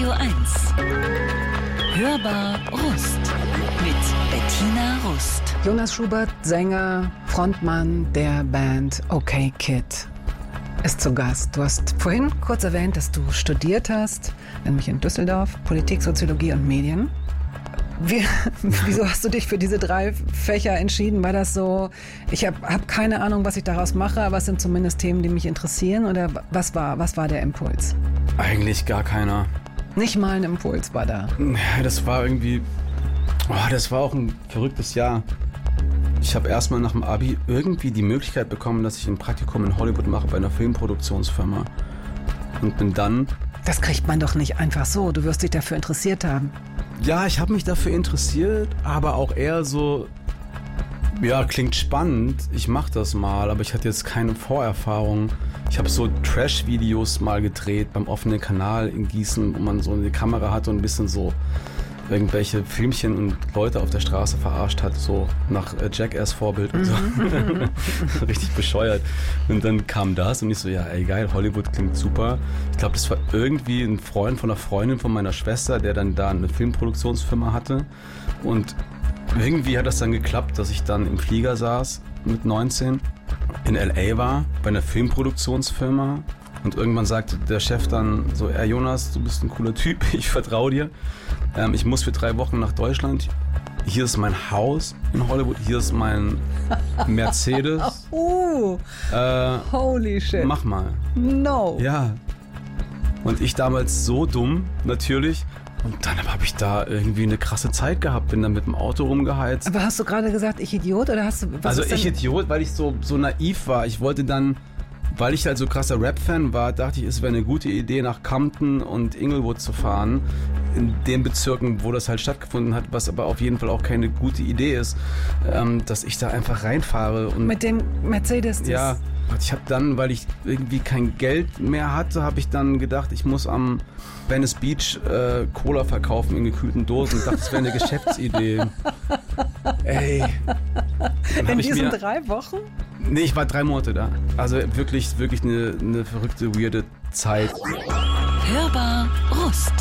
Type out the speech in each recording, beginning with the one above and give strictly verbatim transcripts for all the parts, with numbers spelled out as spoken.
Radio eins. Hörbar Rust mit Bettina Rust. Jonas Schubert, Sänger, Frontmann der Band Okay Kid, ist zu Gast. Du hast vorhin kurz erwähnt, dass du studiert hast, nämlich in Düsseldorf, Politik, Soziologie und Medien. Wie, wieso hast du dich für diese drei Fächer entschieden? War das so, ich habe hab keine Ahnung, was ich daraus mache, aber es sind zumindest Themen, die mich interessieren? Oder was war, was war der Impuls? Eigentlich gar keiner. Nicht mal ein Impuls war da. Ja, das war irgendwie, oh, das war auch ein verrücktes Jahr. Ich habe erstmal nach dem Abi irgendwie die Möglichkeit bekommen, dass ich ein Praktikum in Hollywood mache bei einer Filmproduktionsfirma. Und bin dann... Das kriegt man doch nicht einfach so. Du wirst dich dafür interessiert haben. Ja, ich habe mich dafür interessiert, aber auch eher so, ja, klingt spannend, ich mache das mal, aber ich hatte jetzt keine Vorerfahrung. Ich habe so Trash-Videos mal gedreht beim offenen Kanal in Gießen, wo man so eine Kamera hatte und ein bisschen so irgendwelche Filmchen und Leute auf der Straße verarscht hat, so nach Jackass-Vorbild und so. Richtig bescheuert. Und dann kam das und ich so, ja, ey, geil, Hollywood klingt super. Ich glaube, das war irgendwie ein Freund von einer Freundin von meiner Schwester, der dann da eine Filmproduktionsfirma hatte. Und irgendwie hat das dann geklappt, dass ich dann im Flieger saß mit neunzehn, in L A war, bei einer Filmproduktionsfirma. Und irgendwann sagte der Chef dann so, ey Jonas, du bist ein cooler Typ, ich vertraue dir. Ähm, ich muss für drei Wochen nach Deutschland. Hier ist mein Haus in Hollywood, hier ist mein Mercedes. uh, äh, holy shit. Mach mal. No. Ja. Und ich damals so dumm, natürlich. Und dann habe ich da irgendwie eine krasse Zeit gehabt, bin dann mit dem Auto rumgeheizt. Aber hast du gerade gesagt, ich Idiot? Oder hast du, was also ist ich denn? Idiot, weil ich so, so naiv war. Ich wollte dann... Weil ich halt so krasser Rap-Fan war, dachte ich, es wäre eine gute Idee, nach Compton und Inglewood zu fahren. In den Bezirken, wo das halt stattgefunden hat, was aber auf jeden Fall auch keine gute Idee ist, ähm, dass ich da einfach reinfahre. Und mit dem Mercedes? Ja, ich habe dann, weil ich irgendwie kein Geld mehr hatte, habe ich dann gedacht, ich muss am Venice Beach äh, Cola verkaufen in gekühlten Dosen. Ich dachte, das wäre eine Geschäftsidee. Ey. In diesen mir, drei Wochen? Nee, ich war drei Monate da. Also wirklich, wirklich eine, eine verrückte, weirde Zeit. Hörbar Rust.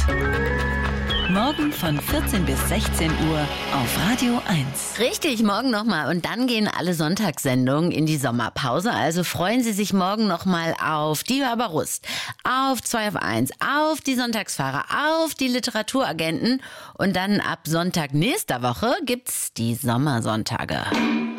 Morgen von vierzehn bis sechzehn Uhr auf Radio eins. Richtig, morgen nochmal. Und dann gehen alle Sonntagssendungen in die Sommerpause. Also freuen Sie sich morgen nochmal auf die Hörbar Rust, auf zwei auf eins, auf die Sonntagsfahrer, auf die Literaturagenten. Und dann ab Sonntag nächster Woche gibt's die Sommersonntage.